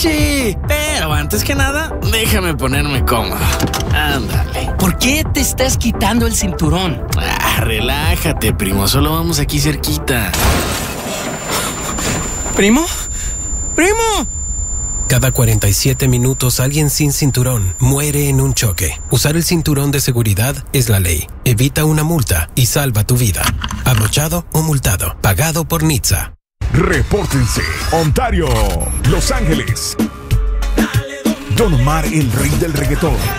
coche. Pero antes que nada, déjame ponerme cómodo. Ándale. ¿Por qué te estás quitando el cinturón? Relájate, primo. Solo vamos aquí cerquita. ¿Primo? ¡Primo! Cada 47 minutos alguien sin cinturón muere en un choque. Usar el cinturón de seguridad es la ley. Evita una multa y salva tu vida. Abrochado o multado. Pagado por NHTSA. Repórtense. Ontario, Los Ángeles. Don Omar, el rey del reggaetón.